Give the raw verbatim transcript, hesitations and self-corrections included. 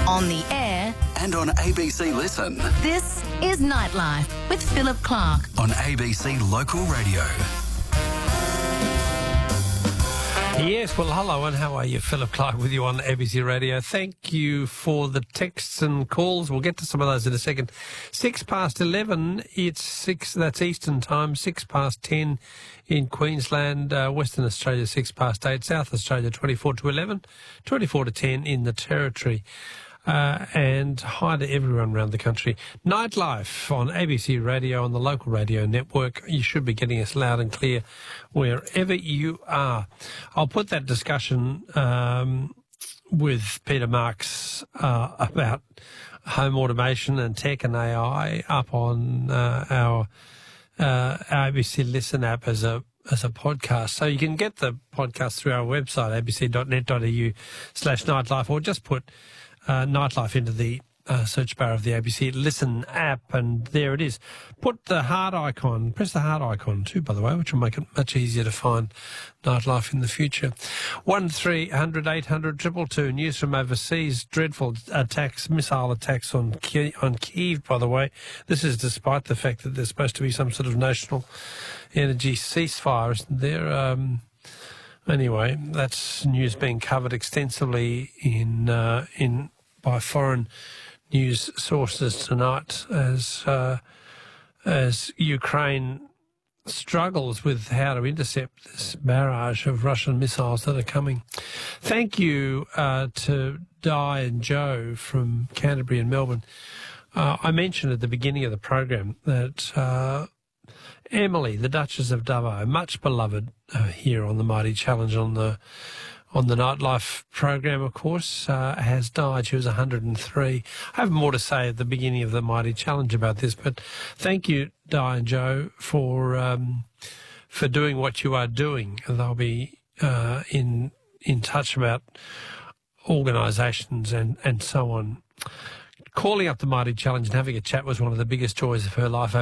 on the air, and on A B C Listen. this is Nightlife with Philip Clark. On A B C Local Radio. Yes, well, hello and how are you? Philip Clark with you on A B C Radio. Thank you for the texts and calls. We'll get to some of those in a second. Six past eleven, it's six, that's Eastern time, six past ten in Queensland, uh, Western Australia, six past eight, South Australia, twenty-four to eleven, twenty-four to ten in the Territory. Uh, and hi to everyone around the country. Nightlife on A B C Radio, on the local radio network. You should be getting us loud and clear wherever you are. I'll put that discussion um, with Peter Marks uh, about home automation and tech and A I up on uh, our uh, A B C Listen app as a as a podcast. So you can get the podcast through our website, a b c dot net dot a u slash nightlife, or just put Uh, Nightlife into the uh, search bar of the A B C Listen app, and there it is. Put the heart icon, press the heart icon too, by the way, which will make it much easier to find Nightlife in the future. one three hundred eight hundred two two two. News from overseas. Dreadful attacks, missile attacks on Kiev, on Kyiv, by the way. This is despite the fact that there's supposed to be some sort of national energy ceasefire, isn't there? Um, Anyway, that's news being covered extensively in uh, in by foreign news sources tonight as uh, as Ukraine struggles with how to intercept this barrage of Russian missiles that are coming. Thank you uh, to Di and Joe from Canterbury and Melbourne. Uh, I mentioned at the beginning of the program that Uh, Emily, the Duchess of Dubbo, much beloved uh, here on the Mighty Challenge on the on the Nightlife program, of course, uh, has died. She was one hundred and three. I have more to say at the beginning of the Mighty Challenge about this, but thank you, Di and Joe, for um, for doing what you are doing. They'll be uh, in in touch about organisations and, and so on. Calling up the Mighty Challenge and having a chat was one of the biggest joys of her life.